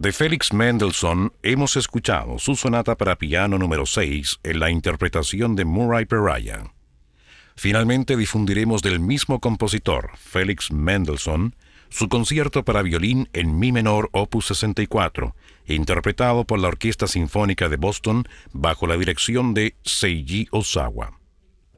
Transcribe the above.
De Felix Mendelssohn hemos escuchado su sonata para piano número 6 en la interpretación de Murray Peraya. Finalmente difundiremos del mismo compositor, Felix Mendelssohn, su concierto para violín en mi menor opus 64, interpretado por la Orquesta Sinfónica de Boston bajo la dirección de Seiji Ozawa.